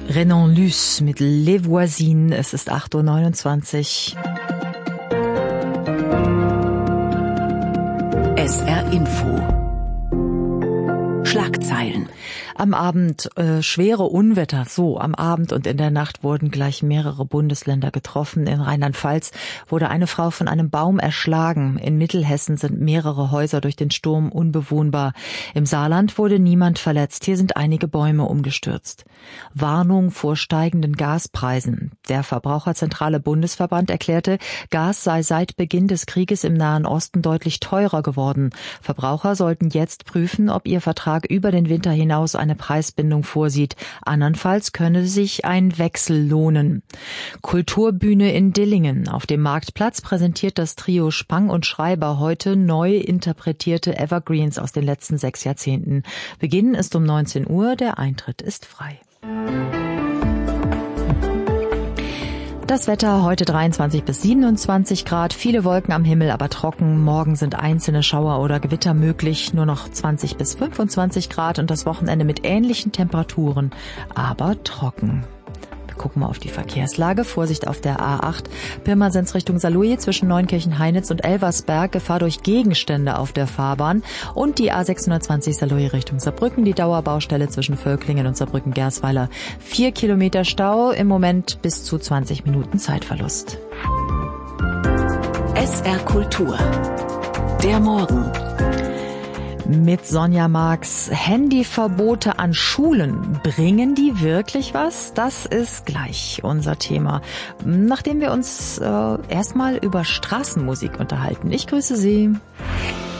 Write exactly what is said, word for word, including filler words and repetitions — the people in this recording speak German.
Renan Luce mit Les Voisines. Es ist acht Uhr neunundzwanzig. S R Info. Schlagzeilen. Am Abend äh, schwere Unwetter. So, am Abend und in der Nacht wurden gleich mehrere Bundesländer getroffen. In Rheinland-Pfalz wurde eine Frau von einem Baum erschlagen. In Mittelhessen sind mehrere Häuser durch den Sturm unbewohnbar. Im Saarland wurde niemand verletzt. Hier sind einige Bäume umgestürzt. Warnung vor steigenden Gaspreisen. Der Verbraucherzentrale Bundesverband erklärte, Gas sei seit Beginn des Krieges im Nahen Osten deutlich teurer geworden. Verbraucher sollten jetzt prüfen, ob ihr Vertrag über den Winter hinaus eine Preisbindung vorsieht. Andernfalls könne sich ein Wechsel lohnen. Kulturbühne in Dillingen. Auf dem Marktplatz präsentiert das Trio Spang und Schreiber heute neu interpretierte Evergreens aus den letzten sechs Jahrzehnten. Beginn ist um neunzehn Uhr, der Eintritt ist frei. Das Wetter heute dreiundzwanzig bis siebenundzwanzig Grad, viele Wolken am Himmel, aber trocken. Morgen sind einzelne Schauer oder Gewitter möglich, nur noch zwanzig bis fünfundzwanzig Grad und das Wochenende mit ähnlichen Temperaturen, aber trocken. Wir gucken mal auf die Verkehrslage. Vorsicht auf der A acht, Pirmasens Richtung Saarlouis zwischen Neunkirchen-Heinitz und Elversberg, Gefahr durch Gegenstände auf der Fahrbahn und die A sechshundertzwanzig Saarlouis Richtung Saarbrücken, die Dauerbaustelle zwischen Völklingen und Saarbrücken-Gersweiler. Vier Kilometer Stau, im Moment bis zu zwanzig Minuten Zeitverlust. S R Kultur. Der Morgen. Mit Sonja Marx. Handyverbote an Schulen. Bringen die wirklich was? Das ist gleich unser Thema. Nachdem wir uns äh, erstmal über Straßenmusik unterhalten. Ich grüße Sie.